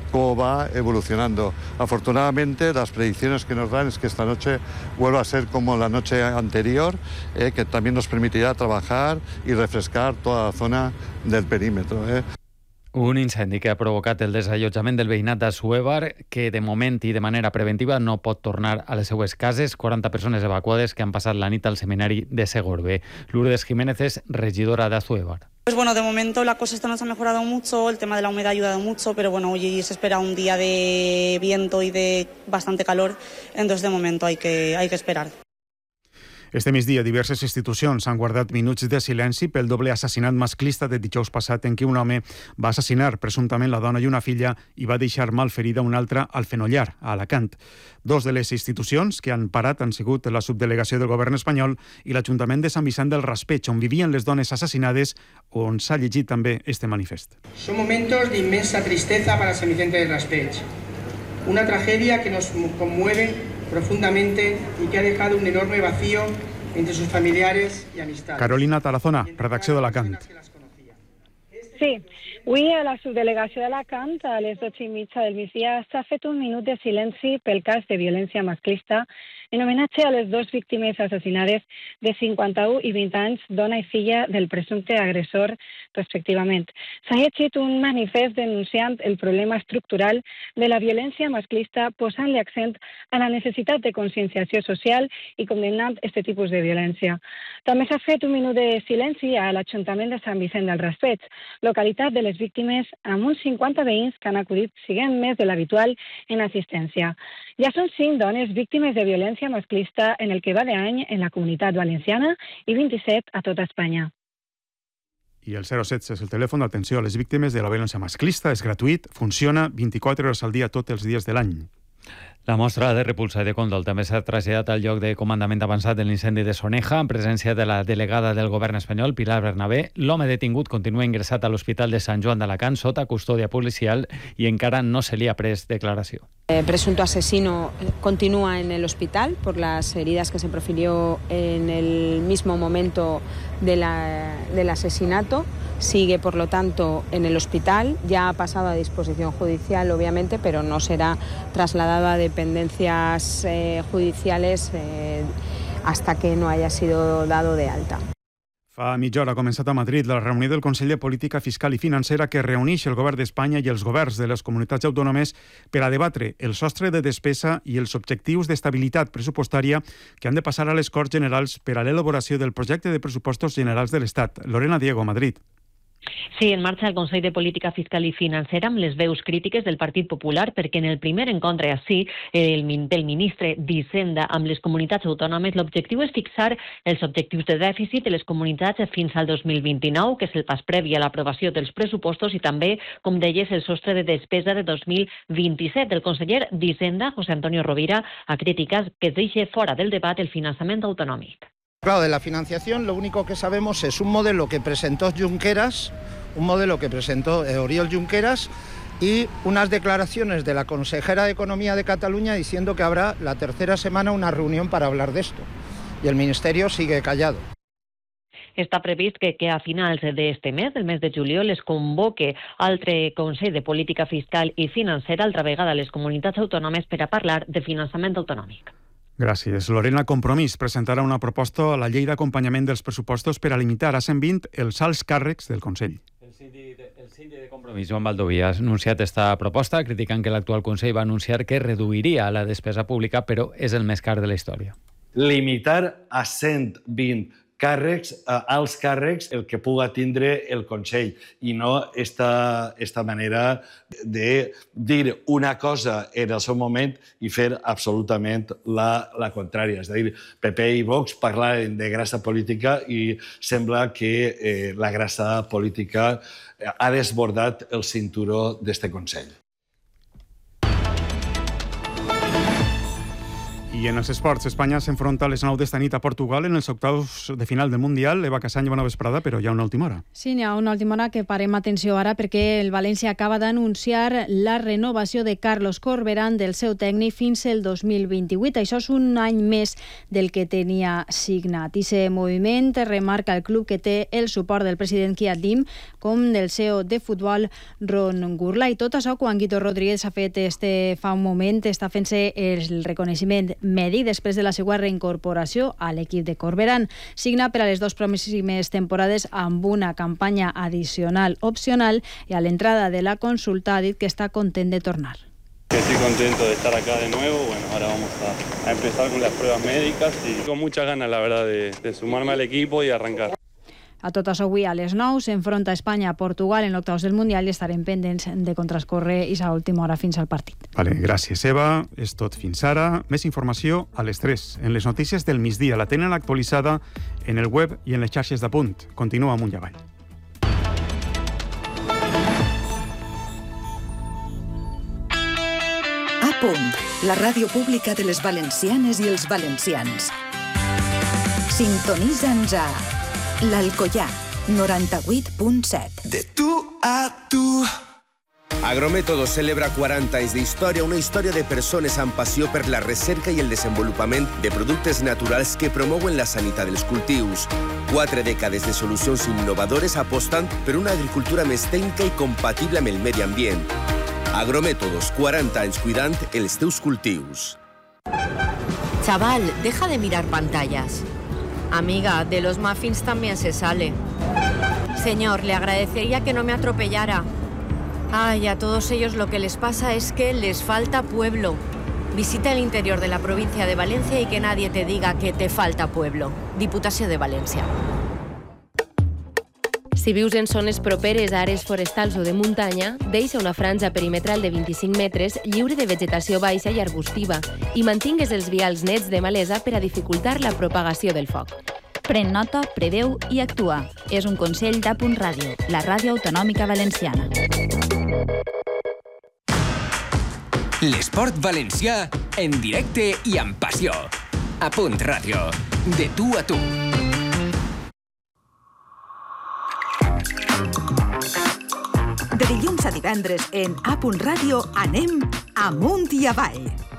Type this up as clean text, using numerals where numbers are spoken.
cómo va evolucionando. Afortunadamente, las predicciones que nos dan es que esta noche vuelva a ser como la noche anterior, que también nos permitirá trabajar y refrescar toda la zona del perímetro. Un incendi que ha provocat el desallotjament del veïnat d'Assuévar, que de moment i de manera preventiva no pot tornar a les seues cases. 40 persones evacuades que han passat la nit al seminari de Segorbe. Lourdes Jiménez és regidora d'Assuévar. Pues bueno, de momento la cosa esta noche ha mejorado mucho, el tema de la humedad ha ayudado mucho, pero bueno, hoy se espera un día de viento y de bastante calor, entonces de momento hay que esperar. Este migdia, diverses institucions han guardat minuts de silenci pel doble assassinat masclista de dijous passat en què un home va assassinar presumptament la dona i una filla i va deixar malferida una altra al Fenollar, a Alacant. Dos de les institucions que han parat han sigut la subdelegació del govern espanyol i l'Ajuntament de Sant Vicent del Raspeig, on vivien les dones assassinades, on s'ha llegit també este manifest. Son momentos de inmensa tristeza para San Vicente del Raspeig. Una tragedia que nos conmueve profundamente y que ha dejado un enorme vacío entre sus familiares y amistades. Carolina Tarazona, redacció d'Alacant. Sí, avui a la subdelegació d'Alacant, a les 12:30 del migdia, s'ha fet un minut de silenci pel cas de violència masclista en homenatge a les dues víctimes assassinades de 51 i 20 anys, dona i filla del presumpte agressor, respectivament. S'ha llegit un manifest denunciant el problema estructural de la violència masclista, posant-li accent a la necessitat de conscienciació social i condemnant aquest tipus de violència. També s'ha fet un minut de silenci a l'Ajuntament de Sant Vicent del Raspeig, localitat de les víctimes, amb uns 50 veïns que han acudit, siguent més de l'habitual, en assistència. Ja són 5 dones víctimes de violència masclista en el que va d'any en la Comunitat Valenciana i 27 a tota Espanya. I el 016 és el telèfon d'atenció a les víctimes de la violència masclista, és gratuït, funciona 24 hores al dia tots els dies de l'any. La mostra de repulsa i de condol també s'ha traslladat al lloc de comandament avançat de l'incendi de Soneja, en presència de la delegada del govern espanyol, Pilar Bernabé. L'home detingut continua ingressat a l'Hospital de Sant Joan d'Alacant sota custòdia policial i encara no se li ha pres declaració. El presunto asesino continúa en el hospital por las heridas que se profirió en el mismo momento del asesinato. Sigue, por lo tanto, en el hospital. Ya ha pasado a disposición judicial, obviamente, pero no será trasladado a dependencias judiciales hasta que no haya sido dado de alta. Fa mitja hora ha començat a Madrid la reunió del Consell de Política Fiscal i Financera que reuneix el govern d'Espanya i els governs de les comunitats autònomes per a debatre el sostre de despesa i els objectius d'estabilitat pressupostària que han de passar a les Corts Generals per a l'elaboració del projecte de pressupostos generals de l'Estat. Lorena Diego, Madrid. Sí, en marxa el Consell de Política Fiscal i Financera amb les veus crítiques del Partit Popular perquè en el primer encontre així del ministre d'Hisenda amb les comunitats autònomes l'objectiu és fixar els objectius de dèficit de les comunitats fins al 2029, que és el pas previ a l'aprovació dels pressupostos, i també, com deies, el sostre de despesa de 2027. El conseller d'Hisenda, José Antonio Rovira, ha criticat que es deixi fora del debat el finançament autonòmic. Claro, de la financiación lo único que sabemos es un modelo que presentó Junqueras, un modelo que presentó Oriol Junqueras y unas declaraciones de la consejera de Economía de Cataluña diciendo que habrá la tercera semana una reunión para hablar de esto. Y el Ministerio sigue callado. Està previst que a finals d'este mes, del mes de juliol, es convoque altre Consell de Política Fiscal i Financera, altra vegada a les comunitats autònomes, per a parlar de finançament autonòmic. Gràcies. Lorena, Compromís presentarà una proposta a la llei d'acompanyament dels pressupostos per a limitar a 120 els alts càrrecs del Consell. El síndic de Compromís, Joan Baldoví, ha anunciat esta proposta, criticant que l'actual Consell va anunciar que reduiria la despesa pública, però és el més car de la història. Limitar a 120 càrrecs, alts càrrecs, el que puga tindre el Consell, i no esta manera de dir una cosa en el seu moment i fer absolutament la contrària. És a dir, PP i Vox parlen de grassa política i sembla que la grassa política ha desbordat el cinturó d'este Consell. I en els esports, Espanya s'enfronta a les 9 d'esta nit a Portugal en els octaus de final del Mundial. Eva Casany, bona vesprada, però hi ha una última hora. Sí, hi ha una última hora que parem atenció ara perquè el València acaba d'anunciar la renovació de Carlos Corberán del seu tècnic fins el 2028. Això és un any més del que tenia signat. I aquest moviment remarca el club que té el suport del president Kiat Lim com del CEO de futbol Ron Gurla. I tot això quan Guito Rodríguez ha fet fa un moment, està fent-se el reconeixement mèdic després de la seva reincorporació a l'equip de Corberán. Signa per a les 2 pròximes temporades amb una campanya adicional opcional i a l'entrada de la consulta ha dit que està content de tornar. Estoy contento de estar acá de nuevo. Bueno, ahora vamos a empezar con las pruebas médicas y con muchas ganas, la verdad, de sumarme al equipo y arrancar. A tot això, avui a les 9 s'enfronta Espanya a Portugal en l'octaus del Mundial i estarem pendents de com transcorre i a última hora fins al partit. Vale, gràcies, Eva. És tot fins ara. Més informació a les 3. En les notícies del migdia la tenen actualitzada en el web i en les xarxes d'Apunt. Continua amunt i avall. A Punt, la ràdio pública de les valencianes i els valencians. Sintonitza'ns a l'Alcoià, 98.7. De tu a tu. Agrométodos celebra 40 anys d'història, una història de persones amb passió per la recerca i el desenvolupament de productes naturals que promouen la sanitat dels cultius. 4 dècades de solucions innovadores apostant per una agricultura més tècnica i compatible amb el medi ambient. Agrométodos, 40 anys cuidant els teus cultius. Chaval, deja de mirar pantallas. Amiga, de los muffins también se sale. Señor, le agradecería que no me atropellara. Ay, a todos ellos lo que les pasa es que les falta pueblo. Visita el interior de la provincia de Valencia y que nadie te diga que te falta pueblo. Diputació de València. Si vius en zones properes a àrees forestals o de muntanya, deixa una franja perimetral de 25 metres lliure de vegetació baixa i arbustiva i mantingues els vials nets de malesa per a dificultar la propagació del foc. Pren nota, preveu i actua. És un consell d'Apunt Ràdio, la ràdio autonòmica valenciana. L'esport valencià en directe i amb passió. Apunt Ràdio, de tu a tu. De dilluns a divendres en A Punt Ràdio anem amunt i avall.